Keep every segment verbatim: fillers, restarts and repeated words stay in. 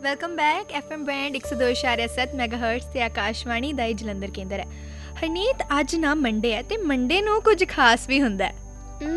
Welcome back. F M band ਇੱਕ ਸੌ ਦੋ ਇਸ਼ਾਰਿਆ ਸੱਤ ਮੈਗਾਹਰਟਜ਼ ਤੇ ਆਕਾਸ਼ਵਾਣੀ ਦਾ ਇਹ ਜਲੰਧਰ ਕੇਂਦਰ ਹੈ। ਹਰਨੀਤ, ਅੱਜ ਨਾ ਮੰਡੇ ਹੈ ਤੇ ਮੰਡੇ ਨੂੰ ਕੁਝ ਖਾਸ ਵੀ ਹੁੰਦਾ ਹੈ।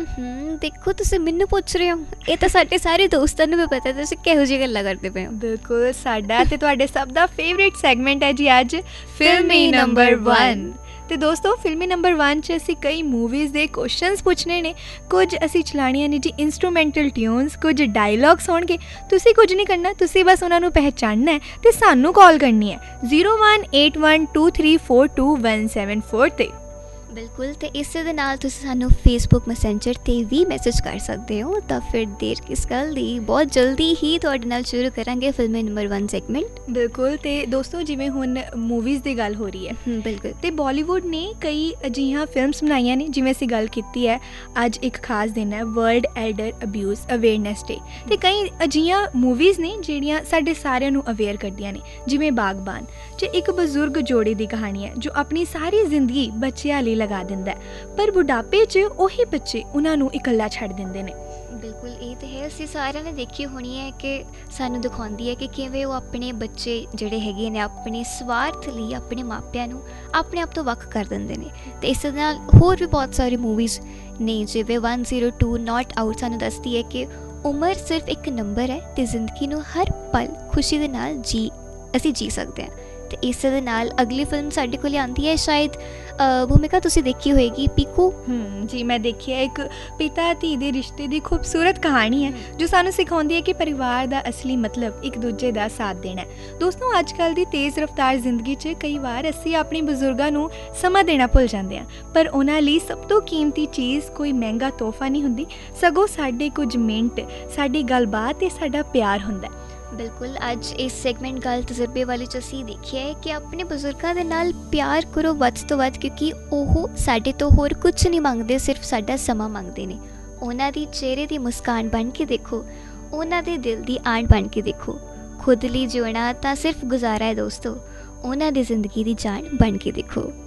ਹੂੰ ਦੇਖੋ, ਤੁਸੀਂ ਮੈਨੂੰ ਪੁੱਛ ਰਹੇ ਹੋ, ਇਹ ਤਾਂ ਸਾਡੇ ਸਾਰੇ ਦੋਸਤਾਂ ਨੂੰ ਵੀ ਪਤਾ ਤੁਸੀਂ ਕਿਹੋ ਜਿਹੀ ਗੱਲਾਂ ਕਰਦੇ ਪਏ ਹੋ। ਬਿਲਕੁਲ, ਸਾਡਾ ਤੇ ਤੁਹਾਡੇ ਸਭ ਦਾ ਫੇਵਰੇਟ ਸੈਗਮੈਂਟ ਹੈ ਜੀ ਅੱਜ ਫਿਲਮੀ ਨੰਬਰ ਵਨ। ਤੇ ਦੋਸਤੋ, ਫਿਲਮੀ ਨੰਬਰ ਵਨ 'ਚ ਅਸੀਂ ਕਈ ਮੂਵੀਜ਼ ਦੇ ਕੁਐਸਚਨਸ ਪੁੱਛਣੇ ਨੇ, ਕੁਝ ਅਸੀਂ ਚਲਾਉਣੀਆਂ ਨੇ ਜੀ ਇੰਸਟਰੂਮੈਂਟਲ ਟਿਊਨਸ, ਕੁਝ ਡਾਇਲੌਗਸ ਹੋਣਗੇ। ਤੁਸੀਂ ਕੁਝ ਨਹੀਂ ਕਰਨਾ, ਤੁਸੀਂ ਬਸ ਉਹਨਾਂ ਨੂੰ ਪਹਿਚਾਨਣਾ ਹੈ ਅਤੇ ਸਾਨੂੰ ਕਾਲ ਕਰਨੀ ਹੈ zero one eight one two three four two one seven four 'ਤੇ। ਬਿਲਕੁਲ, ਅਤੇ ਇਸੇ ਦੇ ਨਾਲ ਤੁਸੀਂ ਸਾਨੂੰ ਫੇਸਬੁੱਕ ਮੈਸੇਂਜਰ 'ਤੇ ਵੀ ਮੈਸੇਜ ਕਰ ਸਕਦੇ ਹੋ। ਤਾਂ ਫਿਰ ਦੇਰ ਕਿਸ ਗੱਲ ਦੀ, ਬਹੁਤ ਜਲਦੀ ਹੀ ਤੁਹਾਡੇ ਨਾਲ ਸ਼ੁਰੂ ਕਰਾਂਗੇ ਫਿਲਮੀ ਨੰਬਰ ਵਨ ਸੈਗਮੈਂਟ। ਬਿਲਕੁਲ, ਅਤੇ ਦੋਸਤੋ ਜਿਵੇਂ ਹੁਣ ਮੂਵੀਜ਼ ਦੀ ਗੱਲ ਹੋ ਰਹੀ ਹੈ, ਬਿਲਕੁਲ, ਅਤੇ ਬਾਲੀਵੁੱਡ ਨੇ ਕਈ ਅਜਿਹੀਆਂ ਫਿਲਮਸ ਬਣਾਈਆਂ ਨੇ। ਜਿਵੇਂ ਅਸੀਂ ਗੱਲ ਕੀਤੀ ਹੈ, ਅੱਜ ਇੱਕ ਖਾਸ ਦਿਨ ਹੈ ਵਰਲਡ ਐਲਡਰ ਅਬਿਊਜ਼ ਅਵੇਅਰਨੈਸ ਡੇ, ਅਤੇ ਕਈ ਅਜਿਹੀਆਂ ਮੂਵੀਜ਼ ਨੇ ਜਿਹੜੀਆਂ ਸਾਡੇ ਸਾਰਿਆਂ ਨੂੰ ਅਵੇਅਰ ਕਰਦੀਆਂ ਨੇ। ਜਿਵੇਂ ਬਾਗਬਾਨ 'ਚ ਇੱਕ ਬਜ਼ੁਰਗ ਜੋੜੇ ਦੀ ਕਹਾਣੀ ਹੈ ਜੋ ਆਪਣੀ ਸਾਰੀ ਜ਼ਿੰਦਗੀ ਬੱਚਿਆਂ ਲਈ ਲਗਾ ਦਿੰਦਾ, ਪਰ ਬੁਢਾਪੇ 'ਚ ਉਹੀ ਬੱਚੇ ਉਹਨਾਂ ਨੂੰ ਇਕੱਲਾ ਛੱਡ ਦਿੰਦੇ ਨੇ। ਬਿਲਕੁਲ, ਇਹ ਤਾਂ ਹੈ, ਅਸੀਂ ਸਾਰਿਆਂ ਨੇ ਦੇਖੀ ਹੋਣੀ ਹੈ ਕਿ ਸਾਨੂੰ ਦਿਖਾਉਂਦੀ ਹੈ ਕਿ ਕਿਵੇਂ ਉਹ ਆਪਣੇ ਬੱਚੇ ਜਿਹੜੇ ਹੈਗੇ ਨੇ ਆਪਣੇ ਸਵਾਰਥ ਲਈ ਆਪਣੇ ਮਾਪਿਆਂ ਨੂੰ ਆਪਣੇ ਆਪ ਤੋਂ ਵੱਖ ਕਰ ਦਿੰਦੇ ਨੇ। ਅਤੇ ਇਸ ਦੇ ਨਾਲ ਹੋਰ ਵੀ ਬਹੁਤ ਸਾਰੀ ਮੂਵੀਜ਼ ਨੇ, ਜਿਵੇਂ ਵਨ ਜ਼ੀਰੋ ਟੂ ਨਾਟ ਆਊਟ ਸਾਨੂੰ ਦੱਸਦੀ ਹੈ ਕਿ ਉਮਰ ਸਿਰਫ ਇੱਕ ਨੰਬਰ ਹੈ ਅਤੇ ਜ਼ਿੰਦਗੀ ਨੂੰ ਹਰ ਪਲ ਖੁਸ਼ੀ ਦੇ ਨਾਲ ਜੀ ਅਸੀਂ ਜੀ ਸਕਦੇ ਹਾਂ। ਅਤੇ ਇਸ ਦੇ ਨਾਲ ਅਗਲੀ ਫਿਲਮ ਸਾਡੇ ਕੋਲ ਆਉਂਦੀ ਹੈ, ਸ਼ਾਇਦ ਭੂਮਿਕਾ ਤੁਸੀਂ ਦੇਖੀ ਹੋਏਗੀ, ਪੀਕੂ। ਹੂੰ ਜੀ, ਮੈਂ ਦੇਖੀ ਹੈ। ਇੱਕ ਪਿਤਾ ਧੀ ਦੇ ਰਿਸ਼ਤੇ ਦੀ ਖੂਬਸੂਰਤ ਕਹਾਣੀ ਹੈ ਜੋ ਸਾਨੂੰ ਸਿਖਾਉਂਦੀ ਹੈ ਕਿ ਪਰਿਵਾਰ ਦਾ ਅਸਲੀ ਮਤਲਬ ਇੱਕ ਦੂਜੇ ਦਾ ਸਾਥ ਦੇਣਾ ਹੈ। ਦੋਸਤੋ, ਅੱਜ ਕੱਲ੍ਹ ਦੀ ਤੇਜ਼ ਰਫ਼ਤਾਰ ਜ਼ਿੰਦਗੀ 'ਚ ਕਈ ਵਾਰ ਅਸੀਂ ਆਪਣੇ ਬਜ਼ੁਰਗਾਂ ਨੂੰ ਸਮਾਂ ਦੇਣਾ ਭੁੱਲ ਜਾਂਦੇ ਹਾਂ, ਪਰ ਉਹਨਾਂ ਲਈ ਸਭ ਤੋਂ ਕੀਮਤੀ ਚੀਜ਼ ਕੋਈ ਮਹਿੰਗਾ ਤੋਹਫਾ ਨਹੀਂ ਹੁੰਦੀ, ਸਗੋਂ ਸਾਡੇ ਕੁਝ ਮਿੰਟ, ਸਾਡੀ ਗੱਲਬਾਤ ਅਤੇ ਸਾਡਾ ਪਿਆਰ ਹੁੰਦਾ। ਬਿਲਕੁਲ, ਅੱਜ ਇਸ ਸੈਗਮੈਂਟ ਗੱਲ ਤਜਰਬੇ ਵਾਲੇ 'ਚ ਅਸੀਂ ਦੇਖਿਆ ਹੈ ਕਿ ਆਪਣੇ ਬਜ਼ੁਰਗਾਂ ਦੇ ਨਾਲ ਪਿਆਰ ਕਰੋ ਵੱਧ ਤੋਂ ਵੱਧ, ਕਿਉਂਕਿ ਉਹ ਸਾਡੇ ਤੋਂ ਹੋਰ ਕੁਝ ਨਹੀਂ ਮੰਗਦੇ, ਸਿਰਫ ਸਾਡਾ ਸਮਾਂ ਮੰਗਦੇ ਨੇ। ਉਹਨਾਂ ਦੀ ਚਿਹਰੇ ਦੀ ਮੁਸਕਾਨ ਬਣ ਕੇ ਦੇਖੋ, ਉਹਨਾਂ ਦੇ ਦਿਲ ਦੀ ਆਣ ਬਣ ਕੇ ਦੇਖੋ। ਖੁਦ ਲਈ ਜਿਉਣਾ ਤਾਂ ਸਿਰਫ ਗੁਜ਼ਾਰਾ ਹੈ ਦੋਸਤੋ, ਉਹਨਾਂ ਦੀ ਜ਼ਿੰਦਗੀ ਦੀ ਜਾਨ ਬਣ ਕੇ ਦੇਖੋ।